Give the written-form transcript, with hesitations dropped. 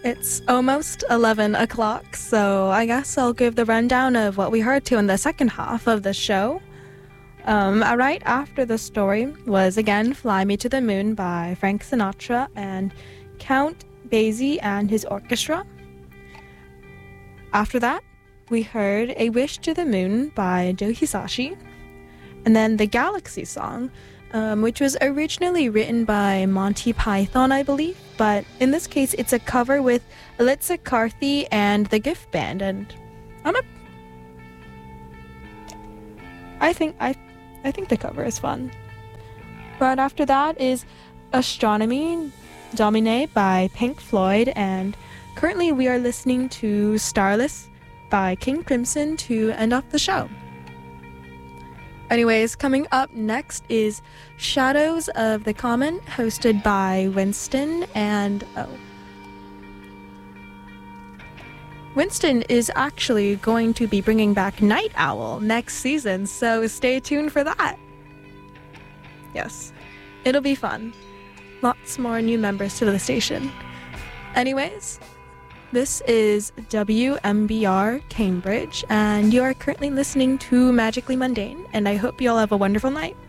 It's almost 11 o'clock, so I guess I'll give the rundown of what we heard to in the second half of the show. Right after the story was again Fly Me to the Moon by Frank Sinatra and Count Basie and his orchestra. After that, we heard A Wish to the Moon by Joe Hisaishi, and then the Galaxy Song, which was originally written by Monty Python, I believe, but in this case it's a cover with Alitza Carthy and the Gift Band, and I think the cover is fun. Right after that is Astronomy Domine by Pink Floyd, and currently we are listening to Starless by King Crimson to end off the show. Anyways, coming up next is Shadows of the Comet, hosted by Winston, and Winston is actually going to be bringing back Night Owl next season, so stay tuned for that. Yes, it'll be fun. Lots more new members to the station. Anyways, this is WMBR Cambridge, and you are currently listening to Magically Mundane, and I hope you all have a wonderful night.